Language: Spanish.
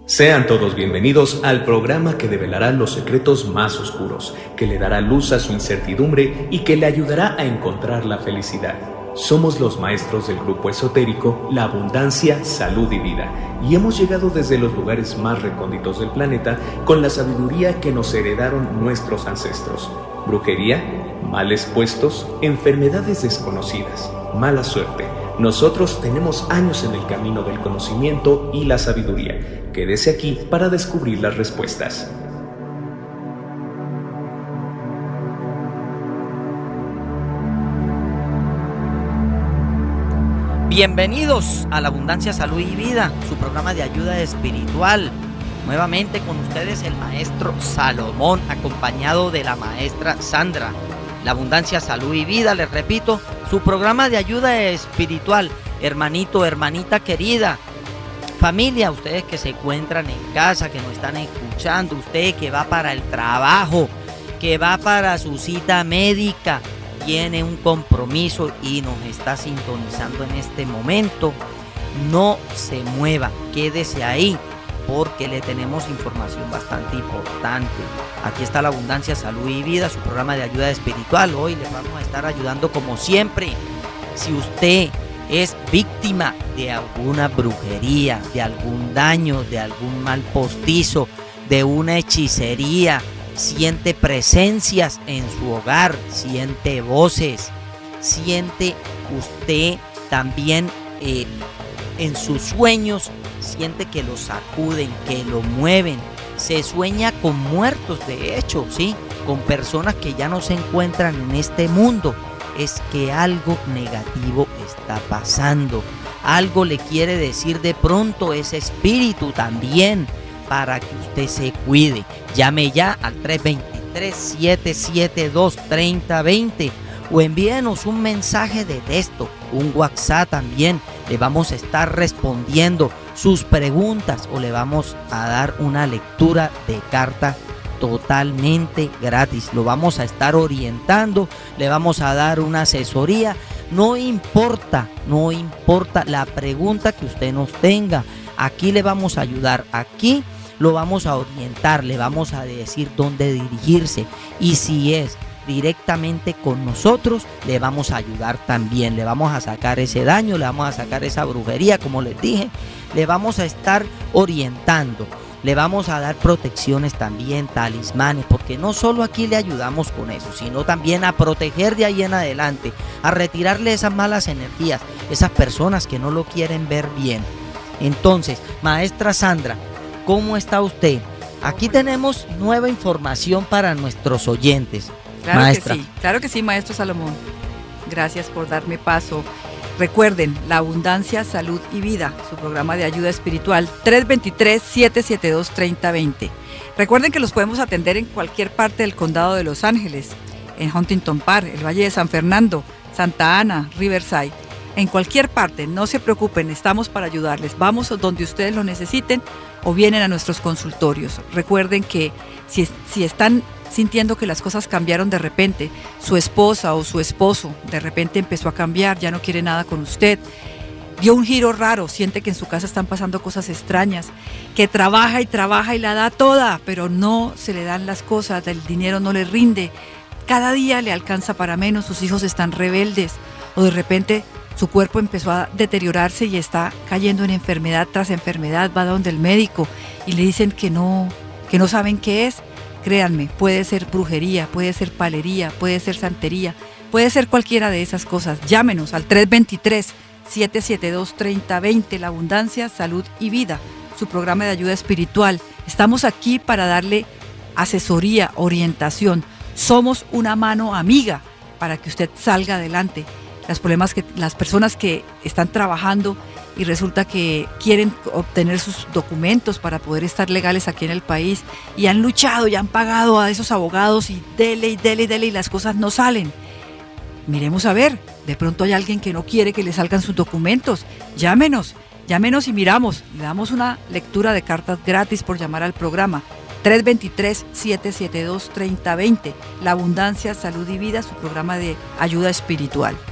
Sean todos bienvenidos al programa que develará los secretos más oscuros, que le dará luz a su incertidumbre y que le ayudará a encontrar la felicidad. Somos los maestros del grupo esotérico La Abundancia, Salud y Vida, y hemos llegado desde los lugares más recónditos del planeta con la sabiduría que nos heredaron nuestros ancestros. Brujería, males puestos, enfermedades desconocidas, mala suerte. Nosotros tenemos años en el camino del conocimiento y la sabiduría. Quédese aquí para descubrir las respuestas. Bienvenidos a La Abundancia, Salud y Vida, su programa de ayuda espiritual. Nuevamente con ustedes el maestro Salomón, acompañado de la maestra Sandra. La Abundancia, Salud y Vida, les repito, su programa de ayuda espiritual. Hermanito, hermanita querida, familia, ustedes que se encuentran en casa, que nos están escuchando, usted que va para el trabajo, que va para su cita médica, tiene un compromiso y nos está sintonizando en este momento, no se mueva, quédese ahí porque le tenemos información bastante importante. Aquí está La Abundancia, Salud y Vida, su programa de ayuda espiritual. Hoy les vamos a estar ayudando como siempre. Si usted es víctima de alguna brujería, de algún daño, de algún mal postizo, de una hechicería, siente presencias en su hogar, siente voces, siente usted también en sus sueños, siente que lo sacuden, que lo mueven, se sueña con muertos, de hecho, ¿sí? Con personas que ya no se encuentran en este mundo. Es que algo negativo está pasando, algo le quiere decir de pronto ese espíritu también, para que usted se cuide. Llame ya al 323-772-3020 o envíenos un mensaje de texto, un WhatsApp también. Le vamos a estar respondiendo sus preguntas o le vamos a dar una lectura de carta totalmente gratis. Lo vamos a estar orientando, le vamos a dar una asesoría. No importa la pregunta que usted nos tenga. Aquí le vamos a ayudar, aquí lo vamos a orientar, le vamos a decir dónde dirigirse. Y si es directamente con nosotros, le vamos a ayudar también. Le vamos a sacar ese daño, le vamos a sacar esa brujería, como les dije. Le vamos a estar orientando. Le vamos a dar protecciones también, talismanes, porque no solo aquí le ayudamos con eso, sino también a proteger de ahí en adelante, a retirarle esas malas energías, esas personas que no lo quieren ver bien. Entonces, maestra Sandra, ¿cómo está usted? Aquí tenemos nueva información para nuestros oyentes. Maestra. Claro que sí, maestro Salomón. Gracias por darme paso. Recuerden, La Abundancia, Salud y Vida, su programa de ayuda espiritual, 323-772-3020. Recuerden que los podemos atender en cualquier parte del condado de Los Ángeles, en Huntington Park, el Valle de San Fernando, Santa Ana, Riverside, en cualquier parte. No se preocupen, estamos para ayudarles. Vamos donde ustedes lo necesiten o vienen a nuestros consultorios. Recuerden que si están sintiendo que las cosas cambiaron de repente, su esposa o su esposo de repente empezó a cambiar, ya no quiere nada con usted, dio un giro raro, siente que en su casa están pasando cosas extrañas, que trabaja y la da toda, pero no se le dan las cosas, el dinero no le rinde, cada día le alcanza para menos, sus hijos están rebeldes, o de repente su cuerpo empezó a deteriorarse y está cayendo en enfermedad tras enfermedad, va donde el médico y le dicen que no saben qué es. Créanme, puede ser brujería, puede ser palería, puede ser santería, puede ser cualquiera de esas cosas. Llámenos al 323-772-3020, La Abundancia, Salud y Vida, su programa de ayuda espiritual. Estamos aquí para darle asesoría, orientación. Somos una mano amiga para que usted salga adelante. Las personas que están trabajando y resulta que quieren obtener sus documentos para poder estar legales aquí en el país y han luchado y han pagado a esos abogados y dele y las cosas no salen. Miremos a ver, de pronto hay alguien que no quiere que le salgan sus documentos. Llámenos y miramos, le damos una lectura de cartas gratis por llamar al programa. 323-772-3020, La Abundancia, Salud y Vida, su programa de ayuda espiritual.